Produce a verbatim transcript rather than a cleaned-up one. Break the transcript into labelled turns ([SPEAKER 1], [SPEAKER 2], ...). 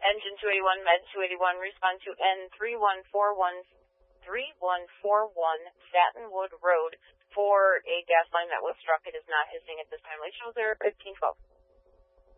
[SPEAKER 1] Engine two eighty-one, Med two eighty-one, respond to N three one four one, three one four one Satinwood Road for a gas line that was struck. It is not hissing at this time. Late shows there, fifteen twelve.